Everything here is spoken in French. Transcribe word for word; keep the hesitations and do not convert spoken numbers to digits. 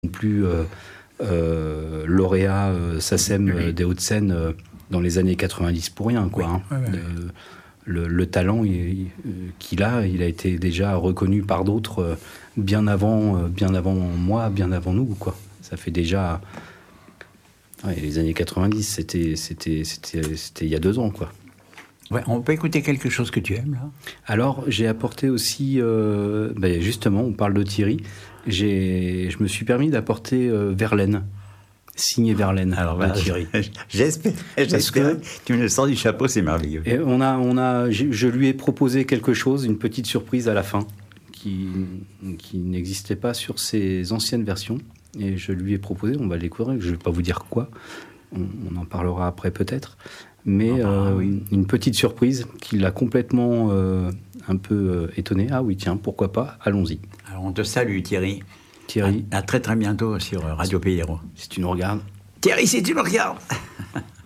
non plus euh, euh, lauréat euh, SACEM euh, des Hauts-de-Seine euh, dans les années quatre-vingt-dix pour rien, quoi. Oui. Hein. Ouais, ouais. Euh, le, le talent il, il, qu'il a, il a été déjà reconnu par d'autres euh, bien avant, euh, bien avant moi, bien avant nous, quoi. Ça fait déjà... Ouais, les années quatre-vingt-dix, c'était, c'était, c'était, c'était il y a deux ans, quoi. Ouais, on peut écouter quelque chose que tu aimes, là? Alors, j'ai apporté aussi... Euh, ben justement, on parle de Thierry. J'ai, je me suis permis d'apporter euh, Verlaine, signé Verlaine. Alors, de bah, Thierry. J'espère, j'espère que tu me le sors du chapeau, c'est merveilleux. Et on a, on a, je lui ai proposé quelque chose, une petite surprise à la fin, qui, qui n'existait pas sur ses anciennes versions. Et je lui ai proposé, on va le découvrir, je ne vais pas vous dire quoi, on, on en parlera après peut-être, mais ah bah, euh, oui. une petite surprise qui l'a complètement euh, un peu euh, étonné. Ah oui, tiens, pourquoi pas, allons-y. Alors, on te salue, Thierry. Thierry. À, à très très bientôt sur Radio Pays Héros. Si tu nous regardes. Thierry, si tu me regardes